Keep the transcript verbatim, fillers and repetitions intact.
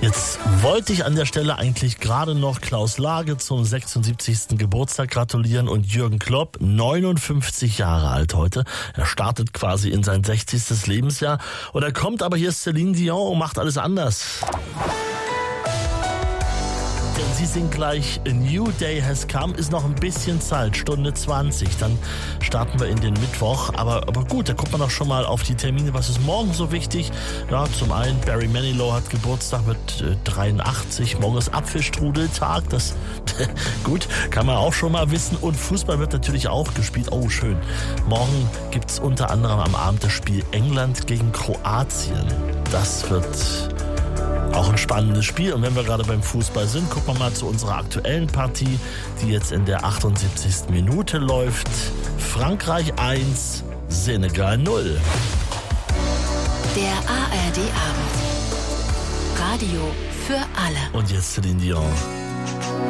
Jetzt wollte ich an der Stelle eigentlich gerade noch Klaus Lage zum sechsundsiebzigsten Geburtstag gratulieren und Jürgen Klopp, neunundfünfzig Jahre alt heute. Er startet quasi in sein sechzigstes Lebensjahr und er kommt, aber hier ist Celine Dion und macht alles anders. Denn sie singt gleich A New Day Has Come, ist noch ein bisschen Zeit, Stunde zwanzig, dann starten wir in den Mittwoch, aber, aber gut, da guckt man doch schon mal auf die Termine, was ist morgen so wichtig? Ja, zum einen Barry Manilow hat Geburtstag mit äh, dreiundachtzig, morgen ist Apfelstrudeltag, das gut, kann man auch schon mal wissen, und Fußball wird natürlich auch gespielt, oh schön, morgen gibt's unter anderem am Abend das Spiel England gegen Kroatien, das wird auch ein spannendes Spiel. Und wenn wir gerade beim Fußball sind, gucken wir mal zu unserer aktuellen Partie, die jetzt in der achtundsiebzigsten Minute läuft. Frankreich eins, Senegal null. Der A R D-Abend. Radio für alle. Und jetzt Celine Dion.